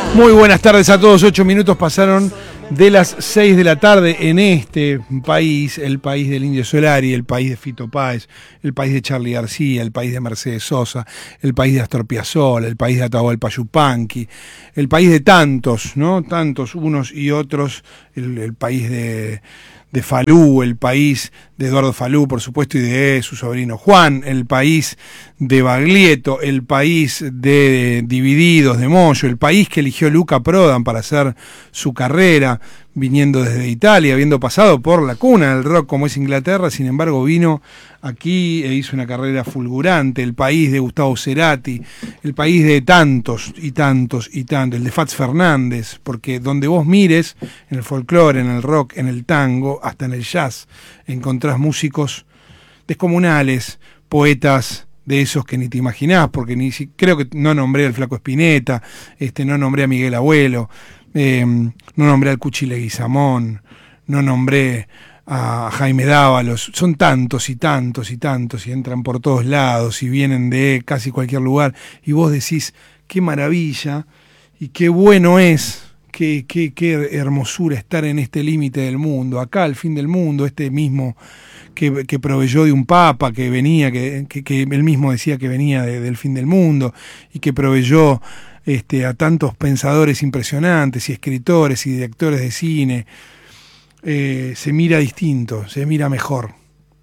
Muy buenas tardes a todos. 8 minutos pasaron de las 6 de la tarde en este país, el país del Indio Solari, el país de Fito Páez, el país de Charly García, el país de Mercedes Sosa, el país de Astor Piazzolla, el país de Atahualpa Yupanqui, el país de tantos, ¿no? Tantos, unos y otros, el país de Falú, el país de Eduardo Falú, por supuesto, y de su sobrino Juan, el país de Baglietto, el país de Divididos, de Moyo, el país que eligió Luca Prodan para hacer su carrera, viniendo desde Italia, habiendo pasado por la cuna del rock como es Inglaterra, sin embargo vino aquí e hizo una carrera fulgurante, el país de Gustavo Cerati, el país de tantos y tantos y tantos, el de Fats Fernández, porque donde vos mires, en el folclore, en el rock, en el tango, hasta en el jazz, encontrás músicos descomunales, poetas de esos que ni te imaginás, porque creo que no nombré al Flaco Spinetta, no nombré a Miguel Abuelo, no nombré al Cuchi Leguizamón, no nombré a Jaime Dávalos. Son tantos y tantos y tantos, y entran por todos lados y vienen de casi cualquier lugar, y vos decís, qué maravilla y qué bueno es, qué hermosura estar en este límite del mundo, acá al fin del mundo, mismo que proveyó de un papa que venía, que él mismo decía que venía del fin del mundo, y que proveyó a tantos pensadores impresionantes y escritores y directores de cine. Se mira distinto, se mira mejor,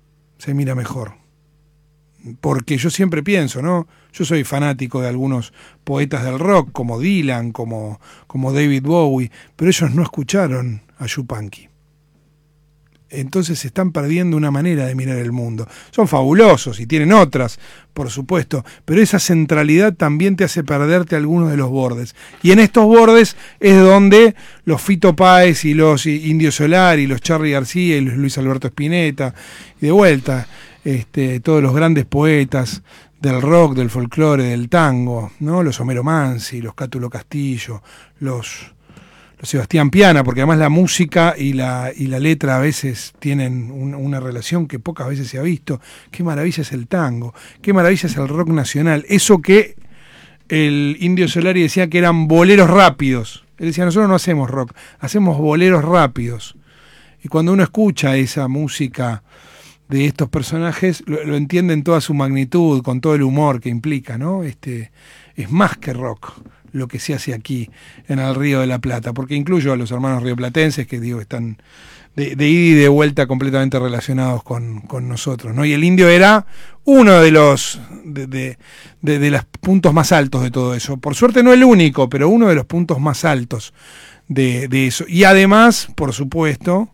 porque yo siempre pienso, ¿no? Yo soy fanático de algunos poetas del rock, como Dylan, como David Bowie, pero ellos no escucharon a Yupanqui. Entonces se están perdiendo una manera de mirar el mundo. Son fabulosos y tienen otras, por supuesto, pero esa centralidad también te hace perderte algunos de los bordes. Y en estos bordes es donde los Fito Páez y los Indio Solari, y los Charly García y los Luis Alberto Spinetta, y de vuelta, todos los grandes poetas del rock, del folclore, del tango, ¿no? Los Homero Mansi, los Cátulo Castillo, los Sebastián Piana, porque además la música y la letra a veces tienen una relación que pocas veces se ha visto. Qué maravilla es el tango, qué maravilla es el rock nacional. Eso que el Indio Solari decía que eran boleros rápidos. Él decía, nosotros no hacemos rock, hacemos boleros rápidos. Y cuando uno escucha esa música de estos personajes, lo entiende en toda su magnitud, con todo el humor que implica, ¿no? Es más que rock lo que se hace aquí en el Río de la Plata, porque incluyo a los hermanos rioplatenses que digo están de ida y de vuelta completamente relacionados con nosotros, ¿no? Y el Indio era uno de los de los puntos más altos de todo eso. Por suerte no el único, pero uno de los puntos más altos de eso. Y además, por supuesto,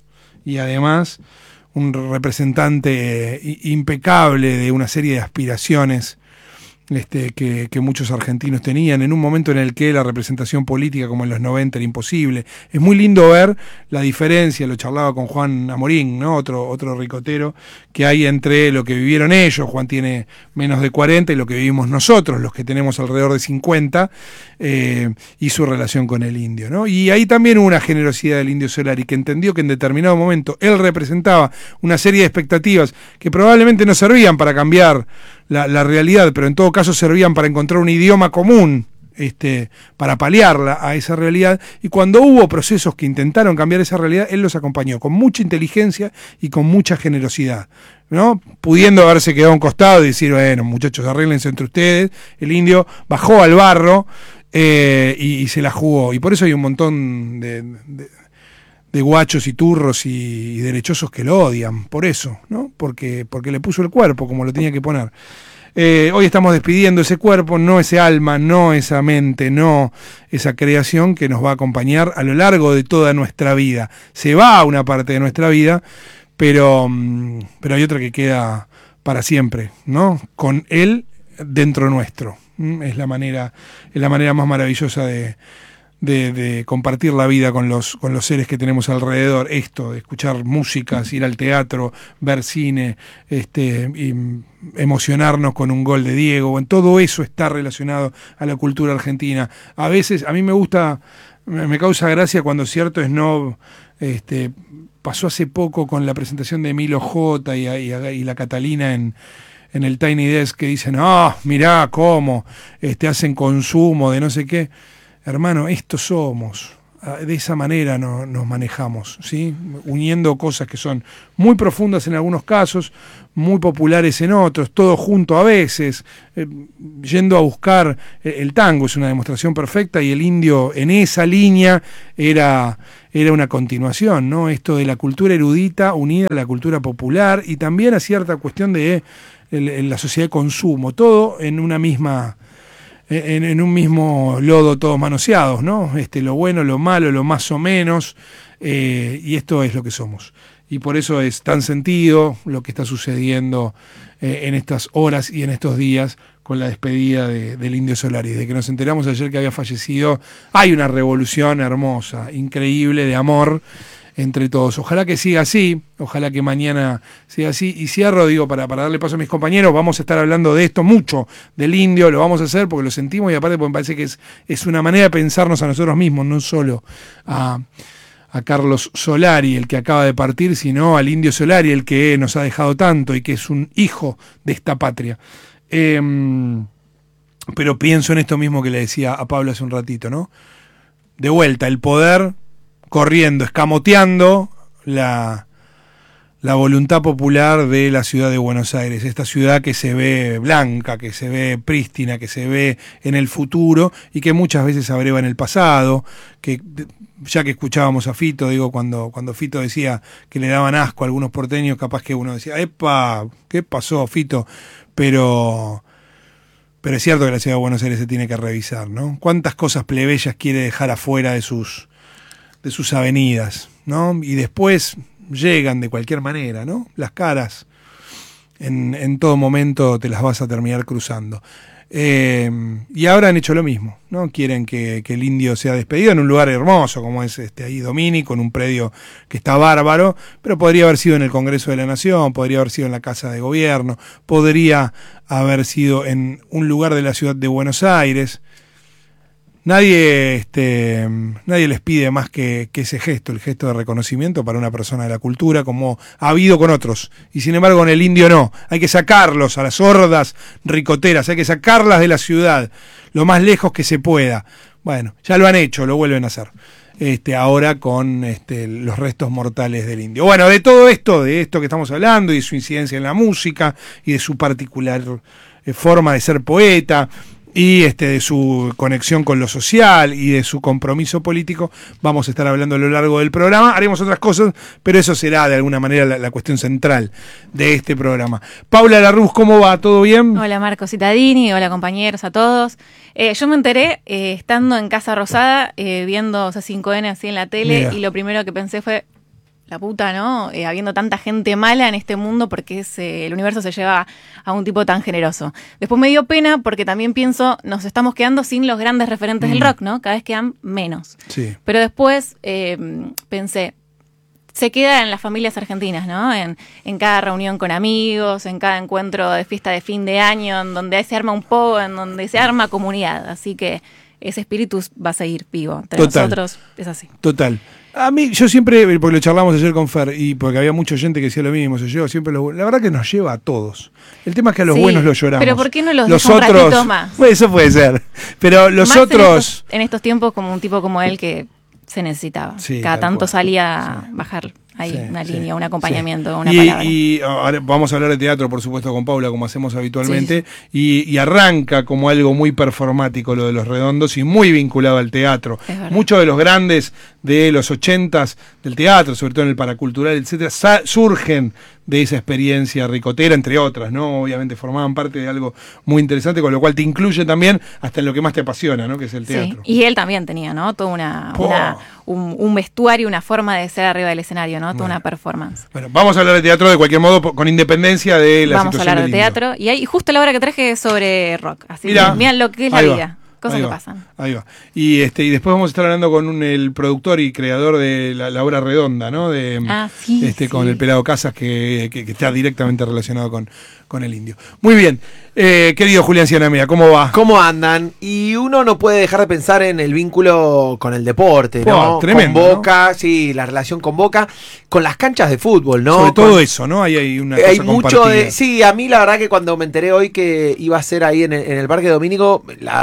un representante impecable de una serie de aspiraciones que muchos argentinos tenían en un momento en el que la representación política como en los 90 era imposible. Es muy lindo ver la diferencia, lo charlaba con Juan Amorín, ¿no? Otro ricotero, que hay entre lo que vivieron ellos, Juan tiene menos de 40, y lo que vivimos nosotros, los que tenemos alrededor de 50, y su relación con el indio, ¿no? Y ahí también hubo una generosidad del Indio Solari, que entendió que en determinado momento él representaba una serie de expectativas que probablemente no servían para cambiar la realidad, pero en todo caso servían para encontrar un idioma común, para paliarla a esa realidad, y cuando hubo procesos que intentaron cambiar esa realidad, él los acompañó con mucha inteligencia y con mucha generosidad, ¿no? Pudiendo haberse quedado a un costado y decir, bueno, muchachos, arréglense entre ustedes. El indio bajó al barro y se la jugó, y por eso hay un montón de guachos y turros y derechosos que lo odian, por eso, ¿no? Porque le puso el cuerpo como lo tenía que poner. Hoy estamos despidiendo ese cuerpo, no ese alma, no esa mente, no esa creación que nos va a acompañar a lo largo de toda nuestra vida. Se va una parte de nuestra vida, pero hay otra que queda para siempre, ¿no? Con él dentro nuestro. Es la manera más maravillosa de compartir la vida con los seres que tenemos alrededor, de escuchar músicas, ir al teatro, ver cine, y emocionarnos con un gol de Diego. Bueno, todo eso está relacionado a la cultura argentina. A veces, a mí me causa gracia cuando cierto snob pasó hace poco con la presentación de Emilio J. y la Catalina en el Tiny Desk, que dicen, mirá cómo hacen consumo de no sé qué. hermano, estos somos. De esa manera nos manejamos, ¿sí? Uniendo cosas que son muy profundas en algunos casos, muy populares en otros, todo junto a veces, yendo a buscar el tango, es una demostración perfecta, y el indio en esa línea era una continuación, ¿no? Esto de la cultura erudita unida a la cultura popular y también a cierta cuestión de la sociedad de consumo, todo en una misma... En un mismo lodo todos manoseados, ¿no? Lo bueno, lo malo, lo más o menos, y esto es lo que somos. Y por eso es tan sentido lo que está sucediendo en estas horas y en estos días con la despedida del Indio Solari. De que nos enteramos ayer que había fallecido, hay una revolución hermosa, increíble, de amor entre todos. Ojalá que siga así, ojalá que mañana siga así. Y cierro, digo, para darle paso a mis compañeros, vamos a estar hablando de esto mucho, del indio, lo vamos a hacer porque lo sentimos y aparte porque me parece que es una manera de pensarnos a nosotros mismos, no solo a Carlos Solari, el que acaba de partir, sino al Indio Solari, el que nos ha dejado tanto y que es un hijo de esta patria. Pero pienso en esto mismo que le decía a Pablo hace un ratito, ¿no? De vuelta, el poder corriendo, escamoteando la voluntad popular de la ciudad de Buenos Aires, esta ciudad que se ve blanca, que se ve prístina, que se ve en el futuro y que muchas veces abreva en el pasado, que ya que escuchábamos a Fito, digo, cuando Fito decía que le daban asco a algunos porteños, capaz que uno decía, ¡epa! ¿Qué pasó, Fito? Pero es cierto que la ciudad de Buenos Aires se tiene que revisar, ¿no? ¿Cuántas cosas plebeyas quiere dejar afuera de sus avenidas, ¿no? Y después llegan de cualquier manera, ¿no? Las caras en todo momento te las vas a terminar cruzando. Y ahora han hecho lo mismo, ¿no? Quieren que el indio sea despedido en un lugar hermoso como es ahí Domínico, en un predio que está bárbaro, pero podría haber sido en el Congreso de la Nación, podría haber sido en la Casa de Gobierno, podría haber sido en un lugar de la ciudad de Buenos Aires. Nadie les pide más que ese gesto, el gesto de reconocimiento para una persona de la cultura, como ha habido con otros. Y sin embargo con el indio no. Hay que sacarlos a las hordas ricoteras, hay que sacarlas de la ciudad, lo más lejos que se pueda. Bueno, ya lo han hecho, lo vuelven a hacer. Ahora con los restos mortales del indio. Bueno, de todo esto, de esto que estamos hablando, y de su incidencia en la música, y de su particular forma de ser poeta, y de su conexión con lo social y de su compromiso político, vamos a estar hablando a lo largo del programa. Haremos otras cosas, pero eso será de alguna manera la cuestión central de este programa. Paula Larruz, ¿cómo va? ¿Todo bien? Hola Marco Cittadini, hola compañeros, a todos. Yo me enteré estando en Casa Rosada, viendo C5N así en la tele. Mira. Y lo primero que pensé fue, la puta, ¿no? Habiendo tanta gente mala en este mundo, porque el universo se lleva a un tipo tan generoso. Después me dio pena porque también pienso, nos estamos quedando sin los grandes referentes del rock, ¿no? Cada vez quedan menos. Sí. Pero después pensé, se queda en las familias argentinas, ¿no? En cada reunión con amigos, en cada encuentro de fiesta de fin de año, en donde se arma un poco, en donde se arma comunidad. Así que ese espíritu va a seguir vivo entre nosotros. Es así. Total. A mí, yo siempre, porque lo charlamos ayer con Fer, y porque había mucha gente que decía lo mismo, la verdad que nos lleva a todos. El tema es que a los buenos los lloramos. Pero ¿por qué no los deja un ratito más? Bueno, eso puede ser. Pero los más otros... En estos tiempos, como un tipo como él que se necesitaba. Sí, cada tanto salía a bajar ahí una línea, un acompañamiento, una palabra. Y ahora vamos a hablar de teatro, por supuesto, con Paula, como hacemos habitualmente, y arranca como algo muy performático lo de Los Redondos y muy vinculado al teatro. Muchos de los grandes de los 80s del teatro, sobre todo en el paracultural, etcétera, surgen de esa experiencia ricotera, entre otras, ¿no? Obviamente formaban parte de algo muy interesante, con lo cual te incluye también hasta en lo que más te apasiona, ¿no? Que es el teatro. Sí. Y él también tenía, ¿no? Toda un vestuario, una forma de ser arriba del escenario, ¿no? Toda una performance. Bueno, vamos a hablar de teatro de cualquier modo, con independencia de la vamos situación. Vamos a hablar de teatro, y justo la hora que traje es sobre rock. Así que mirá lo que es la vida. Cosas que pasan. Ahí va. Y después vamos a estar hablando con el productor y creador de la obra redonda, ¿no? Con el Pelado Casas, que está directamente relacionado con el indio. Muy bien. Querido Julián Cianamea, ¿cómo va? ¿Cómo andan? Y uno no puede dejar de pensar en el vínculo con el deporte, ¿no? Tremendo, con Boca, ¿no? Sí, la relación con Boca, con las canchas de fútbol, ¿no? Sobre todo eso, ¿no? Hay una cosa mucho sí, a mí la verdad que cuando me enteré hoy que iba a ser ahí en el Parque Domínico, la verdad pensaba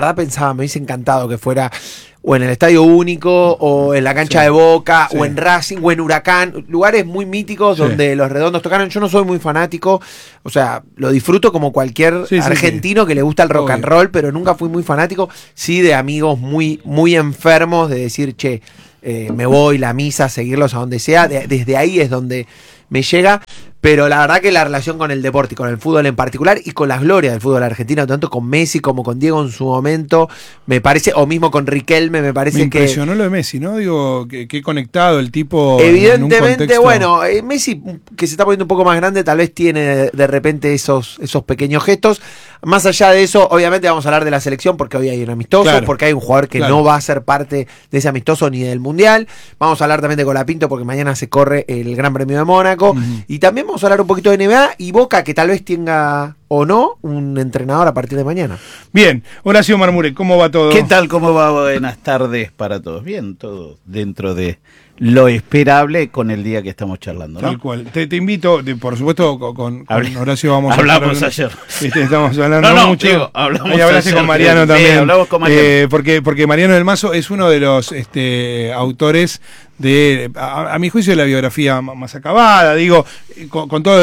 me hubiese encantado que fuera o en el Estadio Único, o en la cancha de Boca, o en Racing, o en Huracán, lugares muy míticos donde los Redondos tocaron. Yo no soy muy fanático, o sea, lo disfruto como cualquier argentino que le gusta el rock and roll, pero nunca fui muy fanático, sí de amigos muy, muy enfermos, de decir, che, me voy, la misa, seguirlos a donde sea, desde ahí es donde me llega. Pero la verdad que la relación con el deporte y con el fútbol en particular y con las glorias del fútbol argentino, tanto con Messi como con Diego en su momento, me parece, o mismo con Riquelme, me parece que... Me impresionó lo de Messi, ¿no? Digo, que conectado el tipo. Evidentemente, en un bueno, Messi, que se está poniendo un poco más grande, tal vez tiene de repente esos pequeños gestos. Más allá de eso, obviamente vamos a hablar de la selección porque hoy hay un amistoso, porque hay un jugador que no va a ser parte de ese amistoso ni del Mundial. Vamos a hablar también de Colapinto porque mañana se corre el Gran Premio de Mónaco. Y también vamos a hablar un poquito de NBA y Boca, que tal vez tenga o no un entrenador a partir de mañana. Bien, Horacio Marmurek, ¿cómo va todo? ¿Qué tal? ¿Cómo va? Buenas tardes para todos. Bien, todo dentro de lo esperable con el día que estamos charlando, ¿no? Tal cual. Te invito, por supuesto, con Horacio vamos hablamos ayer. Estamos hablando mucho. Digo, hablamos ahí hablaste con Mariano también. Hablamos con Mariano. Porque Mariano del Mazo es uno de los autores de, a mi juicio, de la biografía más acabada, digo, con todo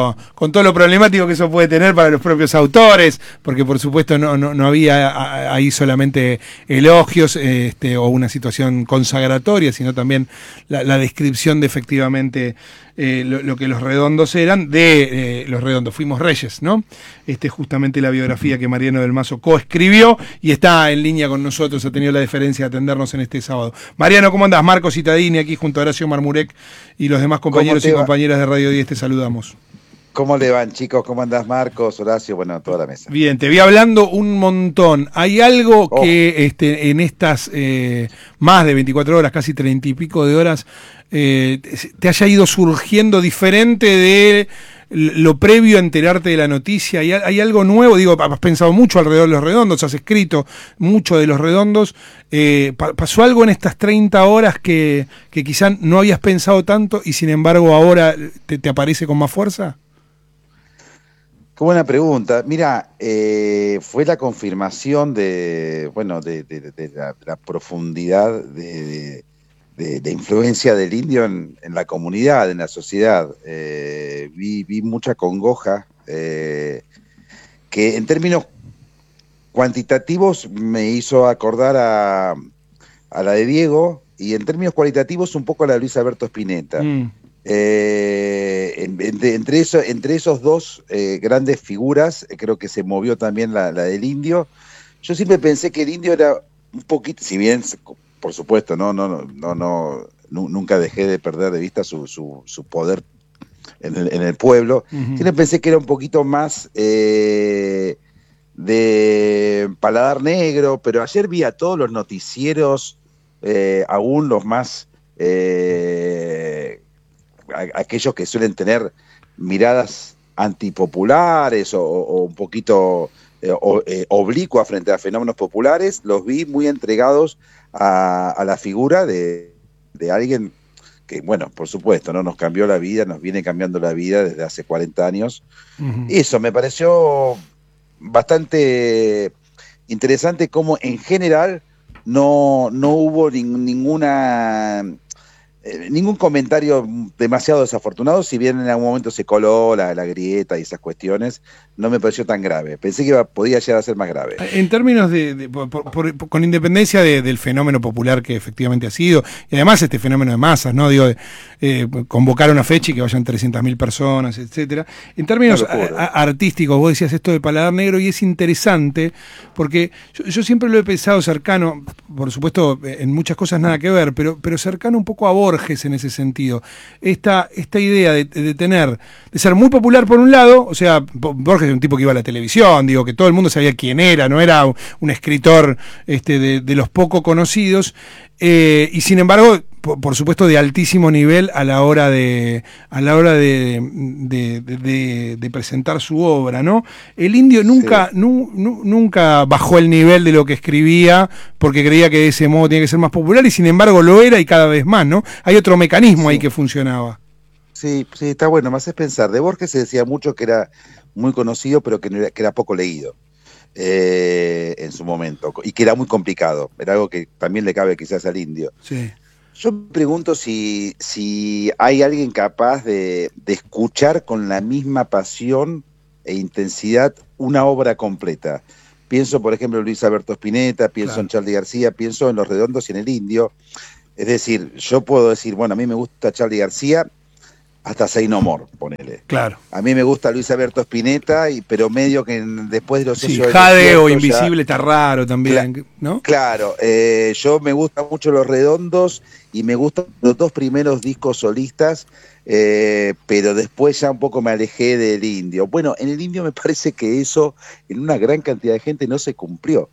lo problemático que eso puede tener para los propios autores, porque por supuesto no había ahí solamente elogios o una situación consagratoria, sino también la descripción de efectivamente lo que los Redondos eran, los Redondos, fuimos Reyes, ¿no? Justamente la biografía que Mariano del Mazo coescribió y está en línea con nosotros, ha tenido la deferencia de atendernos en este sábado. Mariano, ¿cómo andás? Marcos Citadini, aquí junto a Horacio Marmurek y los demás compañeros y compañeras de Radio 10, te saludamos. ¿Cómo le van, chicos? ¿Cómo andás, Marcos, Horacio? Bueno, toda la mesa. Bien, te vi hablando un montón. ¿Hay algo que en estas más de 24 horas, casi 30 y pico de horas, te haya ido surgiendo diferente de lo previo a enterarte de la noticia? ¿Hay algo nuevo? Digo, has pensado mucho alrededor de los Redondos, has escrito mucho de los Redondos. ¿Pasó algo en estas 30 horas que quizás no habías pensado tanto y sin embargo ahora te aparece con más fuerza? Qué buena pregunta. Mira, fue la confirmación de la profundidad de influencia del indio en la comunidad, en la sociedad. Vi mucha congoja, que en términos cuantitativos me hizo acordar a la de Diego, y en términos cualitativos un poco a la de Luis Alberto Spinetta. Entre esos dos grandes figuras, creo que se movió también la del indio. Yo siempre pensé que el indio era un poquito, si bien por supuesto nunca dejé de perder de vista su poder en el pueblo. Siempre pensé que era un poquito más de paladar negro, pero ayer vi a todos los noticieros, aún los más aquellos que suelen tener miradas antipopulares o un poquito oblicuas frente a fenómenos populares, los vi muy entregados a la figura de alguien que, bueno, por supuesto, ¿no? Nos cambió la vida, nos viene cambiando la vida desde hace 40 años. Eso me pareció bastante interesante, como en general no hubo ningún comentario demasiado desafortunado, si bien en algún momento se coló la grieta y esas cuestiones, no me pareció tan grave. Pensé que podía llegar a ser más grave. En términos con independencia del fenómeno popular que efectivamente ha sido, y además este fenómeno de masas, ¿no? Digo, convocar una fecha y que vayan 300.000 personas, etcétera. En términos artísticos, vos decías esto de paladar negro, y es interesante, porque yo siempre lo he pensado cercano, por supuesto, en muchas cosas nada que ver, pero cercano un poco a Borges en ese sentido. Esta idea de ser muy popular por un lado, o sea, Borges es un tipo que iba a la televisión, digo, que todo el mundo sabía quién era, no era un escritor de los poco conocidos, y sin embargo, por supuesto, de altísimo nivel a la hora de presentar su obra, ¿no? El indio nunca bajó el nivel de lo que escribía porque creía que de ese modo tenía que ser más popular, y sin embargo lo era, y cada vez más, ¿no? Hay otro mecanismo ahí que funcionaba. Sí, está bueno, me haces pensar. De Borges se decía mucho que era muy conocido, pero que era poco leído. en su momento, y que era muy complicado, era algo que también le cabe quizás al indio. Sí. Yo me pregunto si hay alguien capaz de escuchar con la misma pasión e intensidad una obra completa. Pienso, por ejemplo, en Luis Alberto Spinetta, pienso en Charly García, pienso en Los Redondos y en el Indio. Es decir, yo puedo decir, bueno, a mí me gusta Charly García hasta Say No More, ponele. Claro. A mí me gusta Luis Alberto Spinetta, pero medio que después de los Sí, Osos Jade o ya- Invisible está raro también, ¿no? Claro, yo me gustan mucho Los Redondos y me gustan los dos primeros discos solistas, pero después ya un poco me alejé del Indio. Bueno, en el Indio me parece que eso en una gran cantidad de gente no se cumplió.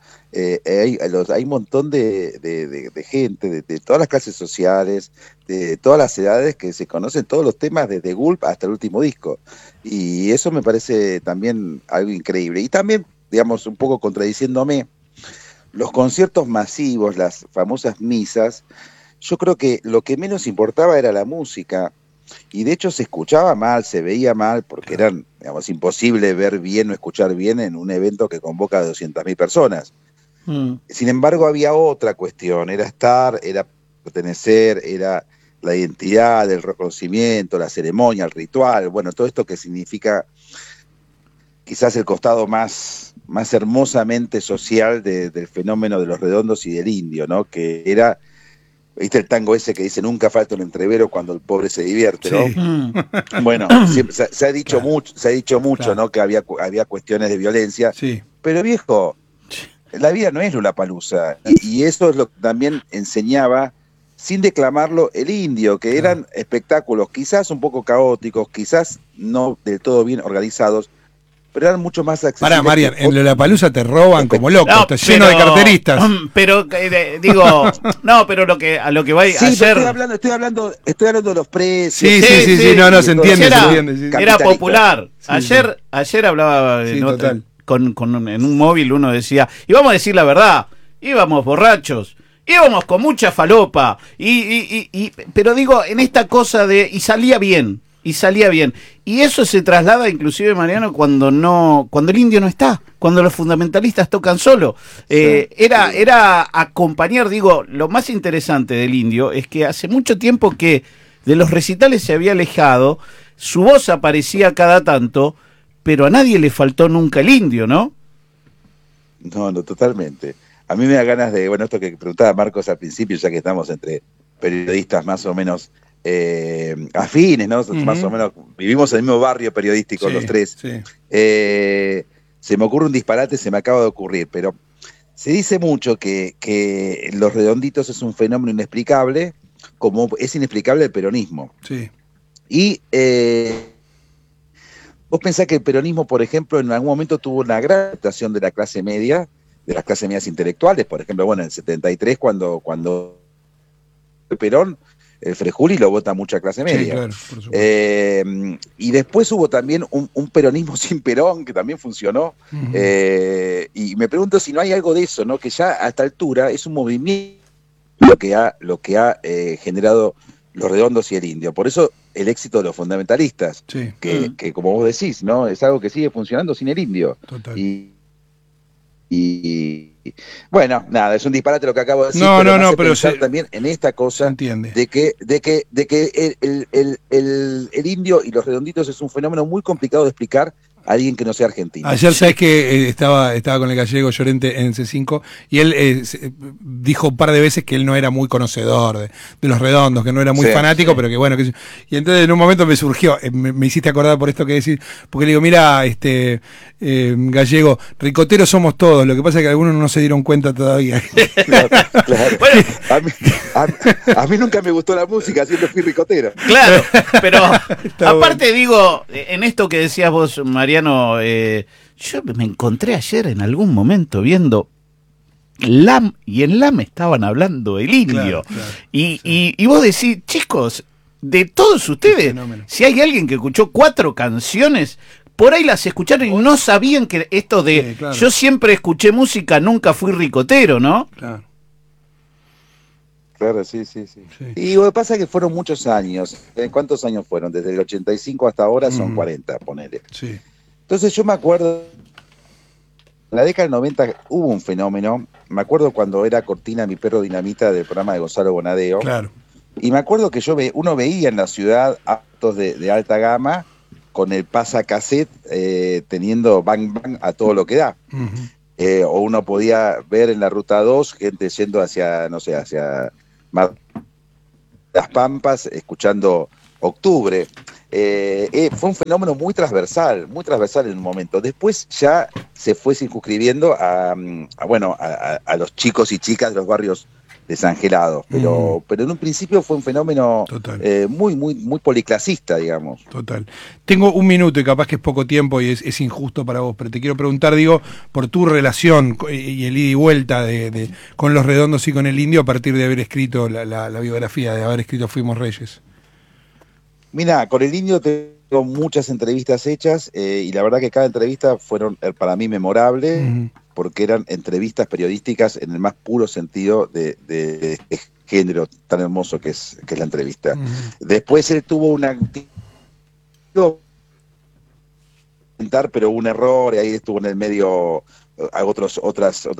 Hay un montón de gente, de todas las clases sociales, de todas las edades, que se conocen todos los temas desde Gulp hasta el último disco. Y eso me parece también algo increíble. Y también, digamos, un poco contradiciéndome, los conciertos masivos, las famosas misas, yo creo que lo que menos importaba era la música, y de hecho se escuchaba mal, se veía mal, porque eran, digamos, imposible ver bien o escuchar bien en un evento que convoca a 200.000 personas. Sin embargo, había otra cuestión, era estar, era pertenecer, era la identidad, el reconocimiento, la ceremonia, el ritual, bueno, todo esto que significa quizás el costado más hermosamente social del fenómeno de Los Redondos y del Indio, ¿no? Que era, ¿viste el tango ese que dice nunca falta un entrevero cuando el pobre se divierte, ¿no? Sí. Bueno, siempre, se ha dicho mucho, Claro. ¿no? Que había cuestiones de violencia, Sí. pero viejo, la vida no es Lollapalooza, y eso es lo que también enseñaba, sin declamarlo, el Indio, que eran espectáculos quizás un poco caóticos, quizás no del todo bien organizados, pero eran mucho más accesibles. Pará, Marian, que en Lollapalooza te roban como loco, No, está lleno de carteristas. Pero digo, no, pero a lo que va Sí, ayer. pero estoy hablando de los precios. Sí, no, de se todo entiende, eso. se era, entiende, sí. era Capitalista. popular. Sí, Ayer hablaba Sí, ¿no? total. En un móvil, uno decía, y vamos a decir la verdad, íbamos borrachos, íbamos con mucha falopa, pero digo, en esta cosa y salía bien. Y eso se traslada inclusive, Mariano, cuando el Indio no está, cuando los fundamentalistas tocan solo. Era acompañar, digo, lo más interesante del Indio es que hace mucho tiempo que de los recitales se había alejado, su voz aparecía cada tanto, pero a nadie le faltó nunca el Indio, ¿no? No, totalmente. A mí me da ganas de, bueno, esto que preguntaba Marcos al principio, ya que estamos entre periodistas más o menos afines, ¿no? Más o menos, vivimos en el mismo barrio periodístico los tres. Sí. Se me ocurre un disparate, se me acaba de ocurrir, pero se dice mucho que Los Redonditos es un fenómeno inexplicable, como es inexplicable el peronismo. Sí. Y vos pensás que el peronismo, por ejemplo, en algún momento tuvo una gran aceptación de la clase media, de las clases medias intelectuales, por ejemplo, bueno, en el 73, cuando Perón, el Frejuli lo vota mucha clase media. Sí, claro, por supuesto. Y después hubo también un peronismo sin Perón, que también funcionó. Ujú. Y me pregunto si no hay algo de eso, ¿no? Que ya a esta altura es un movimiento lo que ha generado Los Redondos y el Indio. Por eso el éxito de los fundamentalistas, Sí, que como vos decís, ¿no? Es algo que sigue funcionando sin el Indio. total. Y bueno, nada, es un disparate lo que acabo de decir, No, pero me hace pero pensar se- también en esta Se cosa entiende. de que el Indio y Los Redonditos es un fenómeno muy complicado de explicar a alguien que no sea argentino. Ayer sabes que estaba con el gallego Llorente en C5 y él dijo un par de veces que él no era muy conocedor de Los Redondos, que no era muy Sí, fanático, sí. pero que bueno, y entonces en un momento me surgió, me hiciste acordar por esto que decís, porque le digo, mira, gallego, ricoteros somos todos, lo que pasa es que algunos no se dieron cuenta todavía. Claro. Bueno. A mí nunca me gustó la música, siempre fui ricotero. Claro, pero Está aparte digo, en esto que decías vos, Mariano, yo me encontré ayer en algún momento viendo LAM, y en LAM estaban hablando el Indio. Claro, Y vos decís, chicos, de todos ustedes, fenómeno. si hay alguien que escuchó 4 canciones, por ahí las escucharon y no sabían que esto de Sí, claro. yo siempre escuché música, nunca fui ricotero, ¿no? Claro. Claro, sí. Sí. Y lo que pasa es que fueron muchos años. ¿Cuántos años fueron? Desde el 85 hasta ahora son 40, ponele. Sí. Entonces yo me acuerdo la década del 90 hubo un fenómeno, me acuerdo cuando era Cortina, mi perro dinamita, del programa de Gonzalo Bonadeo. Claro. Y me acuerdo que uno veía en la ciudad autos de alta gama con el pasacassette teniendo bang bang a todo lo que da. Uh-huh. O uno podía ver en la Ruta 2 gente yendo hacia, no sé, hacia Las Pampas, escuchando Octubre. Fue un fenómeno muy transversal en un momento. Después ya se fue circunscribiendo a los chicos y chicas de los barrios desangelados, pero en un principio fue un fenómeno muy policlasista, digamos. Total. Tengo un minuto y capaz que es poco tiempo y es injusto para vos, pero te quiero preguntar, digo, por tu relación y el ida y vuelta con Los Redondos y con el Indio a partir de haber escrito la biografía, de haber escrito Fuimos Reyes. Mira, con el Indio tengo muchas entrevistas hechas y la verdad que cada entrevista fueron para mí memorables. Uh-huh. Porque eran entrevistas periodísticas en el más puro sentido de este género tan hermoso que es la entrevista. Uh-huh. Después él tuvo pero un error y ahí estuvo en el medio otras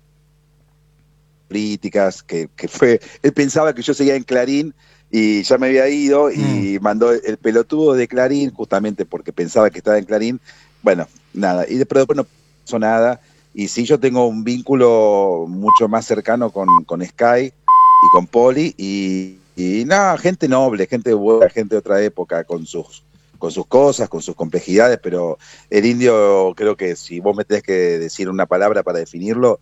críticas que fue, él pensaba que yo seguía en Clarín y ya me había ido y mandó el pelotudo de Clarín justamente porque pensaba que estaba en Clarín. Bueno, nada, y después no pasó nada. Y sí, yo tengo un vínculo mucho más cercano con Sky y con Poli y nada, gente noble, gente buena, gente de otra época con sus cosas, con sus complejidades, pero el Indio, creo que si vos me tenés que decir una palabra para definirlo,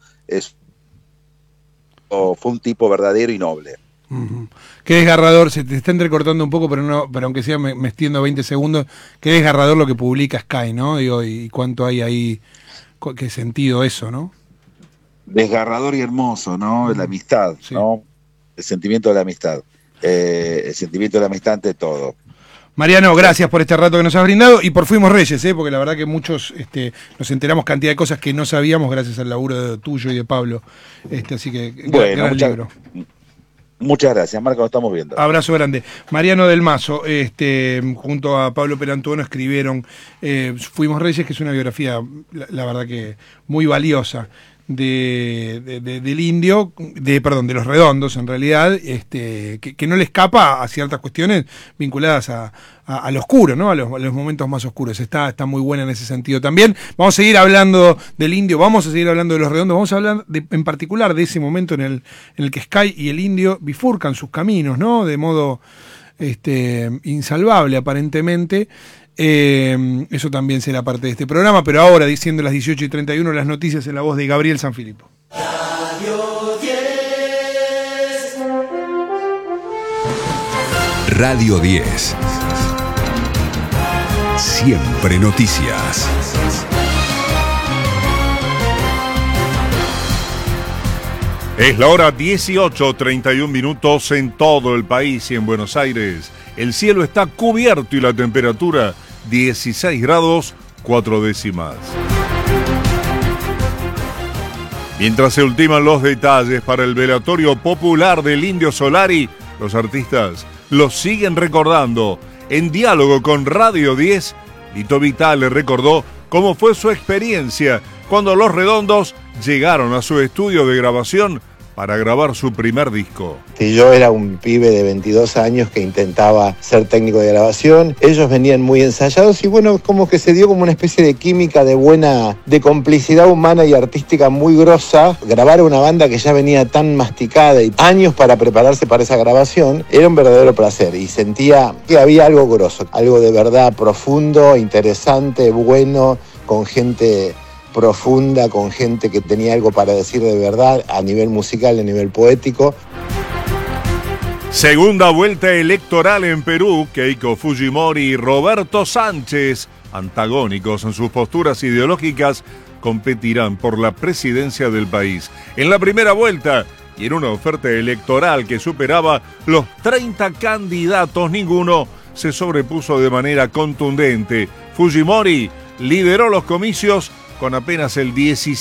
fue un tipo verdadero y noble. Uh-huh. Qué desgarrador, se te está entrecortando un poco, pero aunque sea me extiendo 20 segundos, qué desgarrador lo que publica Sky, ¿no? Digo, y cuánto hay ahí. ¿Qué sentido eso, no? Desgarrador y hermoso, ¿no? La amistad, sí. ¿No? El sentimiento de la amistad. El sentimiento de la amistad ante todo. Mariano, gracias por este rato que nos has brindado y por Fuimos Reyes, porque la verdad que muchos nos enteramos cantidad de cosas que no sabíamos gracias al laburo tuyo y de Pablo. Así que, gran libro. Muchas gracias, Marco, nos estamos viendo. Abrazo grande. Mariano del Mazo, junto a Pablo Perantuono escribieron Fuimos Reyes, que es una biografía, la verdad que muy valiosa, del Indio, de Los Redondos, en realidad, que no le escapa a ciertas cuestiones vinculadas a lo oscuro, ¿no? A los momentos más oscuros. Está muy buena en ese sentido también. Vamos a seguir hablando del Indio, vamos a seguir hablando de Los Redondos, vamos a hablar en particular de ese momento en el que Sky y el Indio bifurcan sus caminos, ¿no? De modo insalvable, aparentemente. Eso también será parte de este programa, pero ahora, diciendo las 18:31, las noticias en la voz de Gabriel Sanfilippo. Radio 10. Siempre noticias. Es la hora 18:31 en todo el país y en Buenos Aires. El cielo está cubierto y la temperatura 16 grados 4 décimas. Mientras se ultiman los detalles para el velatorio popular del Indio Solari, los artistas lo siguen recordando. En diálogo con Radio 10, Lito Vitale recordó cómo fue su experiencia cuando Los Redondos llegaron a su estudio de grabación para grabar su primer disco. Yo era un pibe de 22 años que intentaba ser técnico de grabación. Ellos venían muy ensayados y bueno, como que se dio como una especie de química de complicidad humana y artística muy grosa. Grabar una banda que ya venía tan masticada y años para prepararse para esa grabación era un verdadero placer y sentía que había algo grosso, algo de verdad profundo, interesante, bueno, con gente profunda, con gente que tenía algo para decir de verdad a nivel musical, a nivel poético. Segunda vuelta electoral en Perú. Keiko Fujimori y Roberto Sánchez, antagónicos en sus posturas ideológicas, competirán por la presidencia del país. En la primera vuelta, y en una oferta electoral que superaba los 30 candidatos, ninguno se sobrepuso de manera contundente. Fujimori lideró los comicios con apenas el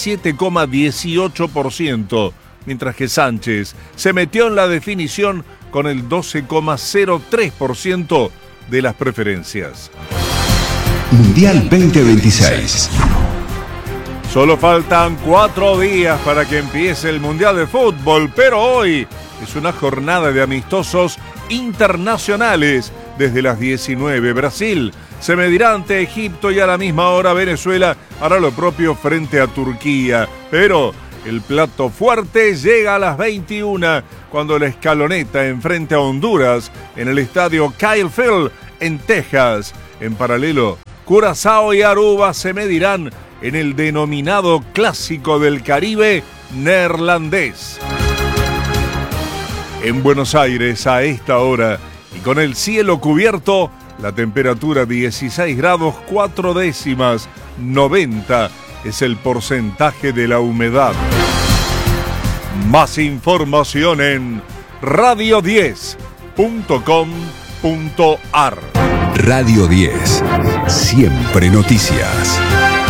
17,18%, mientras que Sánchez se metió en la definición con el 12,03% de las preferencias. Mundial 2026. Solo faltan 4 días para que empiece el Mundial de Fútbol, pero hoy es una jornada de amistosos internacionales. Desde las 19, Brasil se medirá ante Egipto y a la misma hora Venezuela hará lo propio frente a Turquía. Pero el plato fuerte llega a las 21, cuando la Escaloneta enfrente a Honduras en el estadio Kyle Field en Texas. En paralelo, Curazao y Aruba se medirán en el denominado Clásico del Caribe neerlandés. En Buenos Aires, a esta hora, y con el cielo cubierto, la temperatura 16 grados 4 décimas, 90 es el porcentaje de la humedad. Más información en radio10.com.ar. Radio 10. Siempre noticias.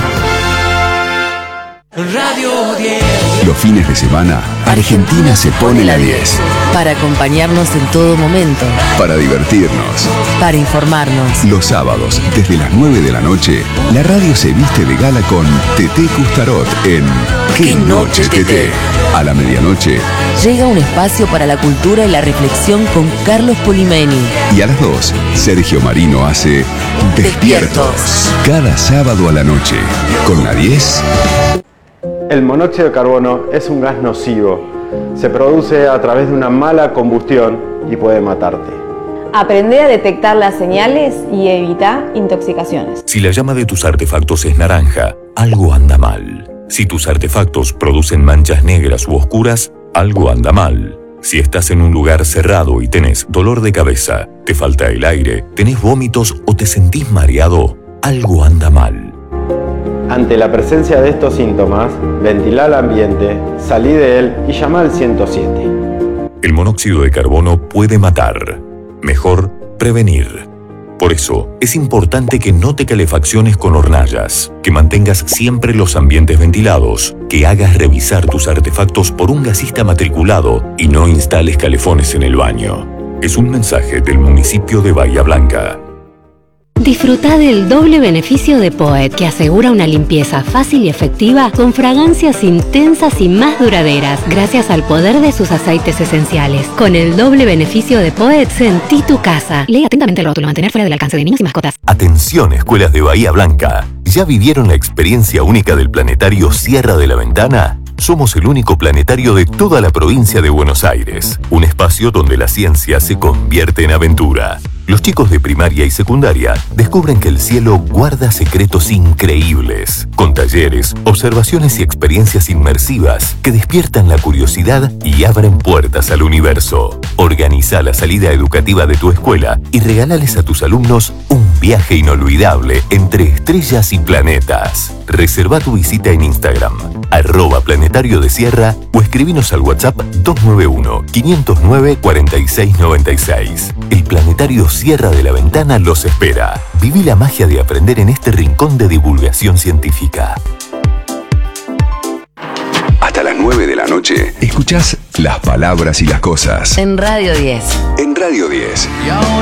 Radio 10. Los fines de semana, Argentina se pone la 10. Para acompañarnos en todo momento. Para divertirnos. Para informarnos. Los sábados, desde las 9 de la noche, la radio se viste de gala con Teté Custarot en ¡Qué noche, Teté! A la medianoche. Llega un espacio para la cultura y la reflexión con Carlos Polimeni. Y a las 2, Sergio Marino hace Despiertos. Cada sábado a la noche. Con la 10... El monóxido de carbono es un gas nocivo. Se produce a través de una mala combustión y puede matarte. Aprende a detectar las señales y evita intoxicaciones. Si la llama de tus artefactos es naranja, algo anda mal. Si tus artefactos producen manchas negras u oscuras, algo anda mal. Si estás en un lugar cerrado y tenés dolor de cabeza, te falta el aire, tenés vómitos o te sentís mareado, algo anda mal. Ante la presencia de estos síntomas, ventila el ambiente, salí de él y llama al 107. El monóxido de carbono puede matar. Mejor prevenir. Por eso, es importante que no te calefacciones con hornallas, que mantengas siempre los ambientes ventilados, que hagas revisar tus artefactos por un gasista matriculado y no instales calefones en el baño. Es un mensaje del municipio de Bahía Blanca. Disfruta del doble beneficio de Poet, que asegura una limpieza fácil y efectiva con fragancias intensas y más duraderas, gracias al poder de sus aceites esenciales. Con el doble beneficio de Poet, sentí tu casa. Lee atentamente el rótulo, mantener fuera del alcance de niños y mascotas. Atención, escuelas de Bahía Blanca. ¿Ya vivieron la experiencia única del planetario Sierra de la Ventana? Somos el único planetario de toda la provincia de Buenos Aires. Un espacio donde la ciencia se convierte en aventura. Los chicos de primaria y secundaria descubren que el cielo guarda secretos increíbles, con talleres, observaciones y experiencias inmersivas que despiertan la curiosidad y abren puertas al universo. Organiza la salida educativa de tu escuela y regálales a tus alumnos un viaje inolvidable entre estrellas y planetas. Reserva tu visita en Instagram, @Planetario de Sierra, o escribinos al WhatsApp 291-509-4696. El Planetario Sierra de la Ventana los espera. Viví la magia de aprender en este rincón de divulgación científica. Hasta las 9 de la noche, escuchás las palabras y las cosas. En Radio 10. En Radio 10.